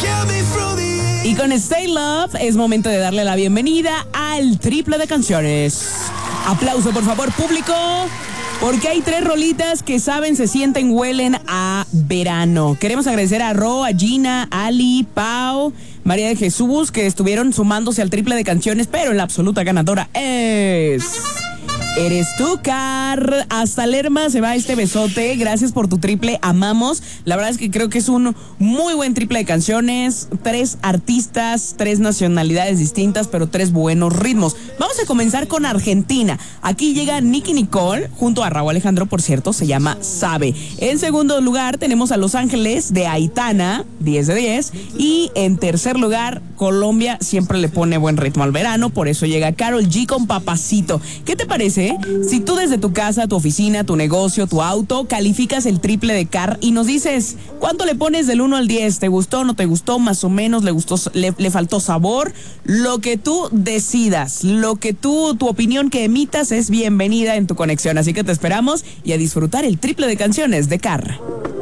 Y con Stay Love es momento de darle la bienvenida al triple de canciones. Aplauso, por favor, público, porque hay 3 rolitas que saben, se sienten, huelen a verano. Queremos agradecer a Ro, a Gina, Ali, Pau, María de Jesús, que estuvieron sumándose al triple de canciones, pero la absoluta ganadora eres tú, Car. Hasta Lerma se va este besote. Gracias por tu triple, amamos. La verdad es que creo que es un muy buen triple de canciones. 3 artistas, 3 nacionalidades distintas, pero 3 buenos ritmos. Vamos a comenzar con Argentina. Aquí llega Nicki Nicole, junto a Raúl Alejandro, por cierto, se llama Sabe. En segundo lugar tenemos a Los Ángeles de Aitana, 10 de 10. Y en tercer lugar, Colombia siempre le pone buen ritmo al verano, por eso llega Karol G con Papacito. ¿Qué te parece si tú desde tu casa, tu oficina, tu negocio, tu auto, calificas el triple de Car y nos dices cuánto le pones del 1 al 10? ¿Te gustó, no te gustó, más o menos, le faltó sabor? Lo que tú decidas, tu opinión que emitas es bienvenida en tu conexión. Así que te esperamos y a disfrutar el triple de canciones de Car.